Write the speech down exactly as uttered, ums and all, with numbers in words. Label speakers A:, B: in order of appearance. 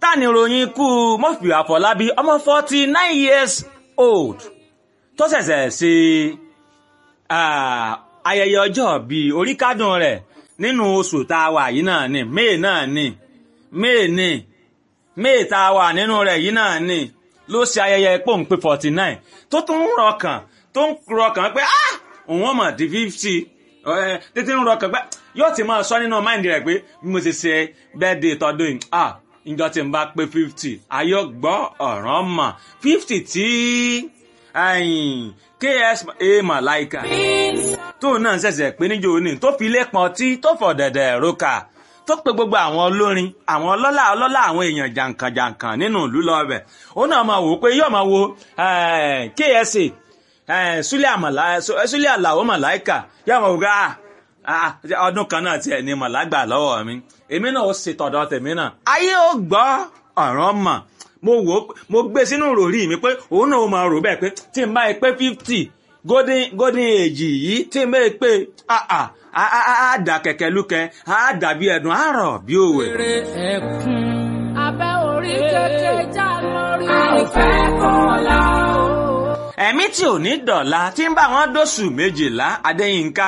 A: náà ni ìròyìn ikú Murphy Àfọlábí ọmọ forty nine years old tó ṣẹ̀ṣẹ̀ ṣe ayẹyẹ ọjọ́ bíi oríkádùn rẹ̀ nínú oṣù tá a wà yìí náà ni May náà ni May ni May tá a wà nínú rẹ̀ yìí náà ni ló ṣe ayẹyẹ pòǹpé forty nine tó tún ń rọkàn tó ń rọkàn pé ah òun ọmọ di fifty títí ń rọkàn pé yóò ti máa sọ nínú máìndì rẹ̀ pé bí mo ṣe ṣe birthday tọdún yìí ah ìjọ tí n bá pé fifty ayọ̀ gbọ́ ọ̀ràn mọ̀ fifty tí K S A Malaika tóun náà ṣẹ̀ṣẹ̀ pé níjó ní tó fi ilé pọn tí tó fọ̀ dẹ̀dẹ̀ rókà tó pe gbogbo àwọn olórin àwọn ọlọ́lá ọlọ́lá àwọn èèyàn jàǹkànjàǹkàn nínú ìlú lọ́bẹ̀ ó náà máa wò ó pé yóò máa wo K S A Súlẹ̀ Àlàó Màláìkà yóò máa wò pé ọdún kan náà tiẹ̀ ní màlágbà lọ́wọ́ mi èmi náà ó ṣe tọ̀dọ̀ tèmi náà ayé ó gbọ́ ọ̀ràn mọ̀ mo wò ó mo gbé sínú ròrí mi pé òun náà ó máa rò bẹ́ẹ̀ pé tí n bá yẹ pé fifty golden golden age yìí tí n bá yẹ pé ah ah á dà kẹ̀kẹ́ lúkẹ́ á dàbí ẹ̀dùn àárọ̀ bí òwe.
B: ẹkún abẹ́ orí kékeré já lórí ìfẹ́ kọ́lá o.
A: ẹ̀mí tí ò ní dọ̀la tí ń bá wọn dóṣù méjìlá Adéyínká